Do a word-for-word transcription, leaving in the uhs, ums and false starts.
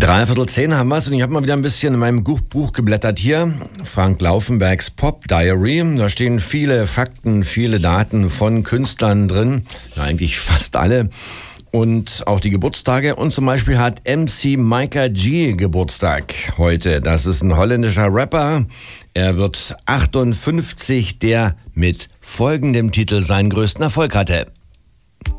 Dreiviertel zehn haben wir's und ich habe mal wieder ein bisschen in meinem Buch, Buch geblättert hier. Frank Laufenbergs Pop Diary. Da stehen viele Fakten, viele Daten von Künstlern drin. Ja, eigentlich fast alle. Und auch die Geburtstage. Und zum Beispiel hat M C Micah G Geburtstag heute. Das ist ein holländischer Rapper. Er wird achtundfünfzig, der mit folgendem Titel seinen größten Erfolg hatte.